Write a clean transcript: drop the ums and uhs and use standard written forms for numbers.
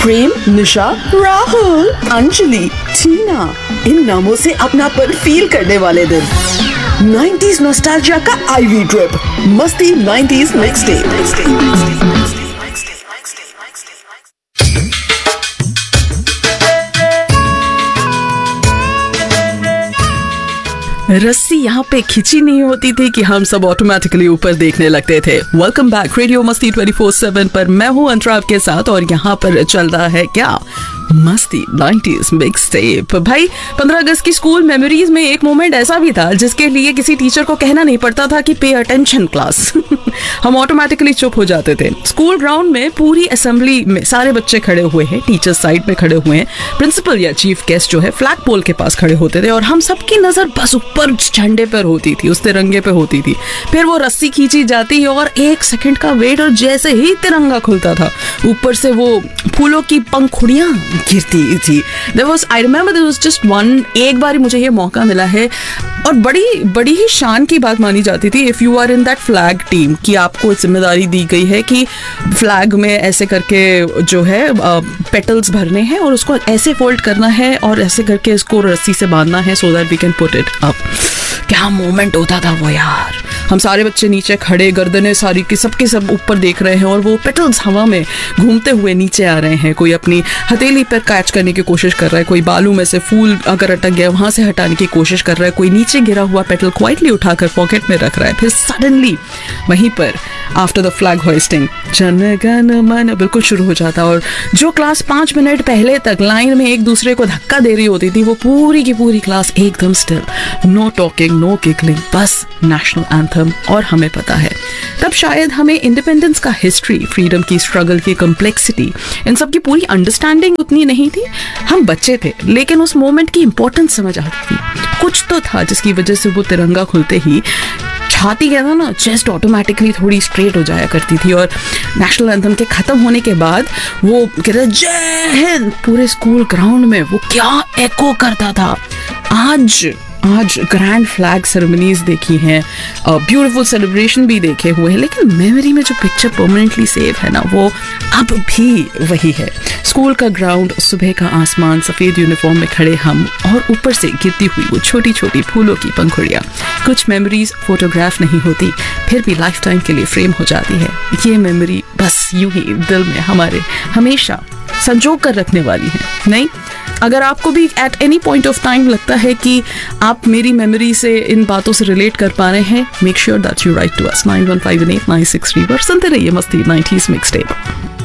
प्रेम, निशा, राहुल, अंजलि, टीना, इन नामों से अपनापन फील करने वाले दिन। 90s नॉस्टैल्जिया का आईवी ट्रिप, मस्ती 90s मिक्स डे। रस्सी यहाँ पे खिंची नहीं होती थी कि हम सब ऑटोमेटिकली ऊपर देखने लगते थे। वेलकम बैक, रेडियो मस्ती 24/7 पर मैं हूँ अंतरा आपके साथ और यहाँ पर चल रहा है क्या, मस्ती 90s मिक्स टेप। भाई 15 अगस्त की स्कूल मेमोरीज में एक मोमेंट ऐसा भी था जिसके लिए किसी टीचर को कहना नहीं पड़ता था कि पे अटेंशन क्लास। हम ऑटोमेटिकली चुप हो जाते थे। स्कूल ग्राउंड में पूरी असेंबली में सारे बच्चे खड़े हुए हैं, टीचर्स साइड में खड़े हुए हैं, प्रिंसिपल या चीफ गेस्ट जो है फ्लैग पोल के पास खड़े होते थे और हम सबकी नजर बस ऊपर झंडे पर होती थी, उस तिरंगे पे होती थी। फिर वो रस्सी खींची जाती और 1 सेकंड का वेट और जैसे ही तिरंगा खुलता था ऊपर से वो फूलों की पंखुड़ियां गिरती थी। I remember there was just one, एक बार मुझे ये मौका मिला है और बड़ी ही शान की बात मानी जाती थी if you are in that flag team, कि आपको जिम्मेदारी दी गई है कि फ्लैग में ऐसे करके जो है पेटल्स भरने हैं और उसको ऐसे फोल्ड करना है और ऐसे करके इसको रस्सी से बांधना है so that we can put it up. क्या मोमेंट होता था वो यार। हम सारे बच्चे नीचे खड़े, गर्दनें सारी की सबके सब ऊपर देख रहे हैं और वो पेटल्स हवा में घूमते हुए नीचे आ रहे हैं। कोई अपनी हथेली पर कैच करने की कोशिश कर रहा है, कोई बालू में से फूल अगर अटक गया वहां से हटाने की कोशिश कर रहा है, कोई नीचे गिरा हुआ पेटल क्वाइटली उठाकर पॉकेट में रख रहा है। फिर सडनली वहीं पर after the flag hoisting Jana Gana मन बिल्कुल शुरू हो जाता और जो क्लास 5 मिनट पहले तक लाइन में एक दूसरे को धक्का दे रही होती थी वो पूरी की पूरी क्लास एकदम still, know talking, no giggling, बस नेशनल एंथम। और हमें पता है तब शायद हमें इंडिपेंडेंस का हिस्ट्री, फ्रीडम की स्ट्रगल की कॉम्प्लेक्सिटी, इन सब की पूरी अंडरस्टैंडिंग उतनी नहीं थी। हम बच्चे थे लेकिन उस मोमेंट की इंपॉर्टेंस समझ आती थी। कुछ तो था जिसकी वजह से वो तिरंगा खुलते ही छाती कहता ना, चेस्ट ऑटोमेटिकली थोड़ी स्ट्रेट हो जाया करती थी और नेशनल एंथम के खत्म होने के बाद वो कहते जय हिंद पूरे स्कूल ग्राउंड में वो क्या एको करता था। आज ग्रैंड फ्लैग सेरेमनीज देखी हैं, ब्यूटीफुल सेलिब्रेशन भी देखे हुए हैं, लेकिन मेमोरी में जो पिक्चर परमानेंटली सेव है ना वो अब भी वही है। स्कूल का ग्राउंड, सुबह का आसमान, सफ़ेद यूनिफॉर्म में खड़े हम और ऊपर से गिरती हुई वो छोटी छोटी फूलों की पंखुड़ियाँ। कुछ मेमोरीज फोटोग्राफ नहीं होती फिर भी लाइफ टाइम के लिए फ्रेम हो जाती है। ये मेमोरी बस यूं ही दिल में हमारे हमेशा संजो कर रखने वाली है। नहीं, अगर आपको भी at any point of time लगता है कि आप मेरी मेमोरी से इन बातों से रिलेट कर पा रहे हैं, make sure that you right to us 915896 पर। सुनते रहिए मस्ती 90s मिक्स टेप।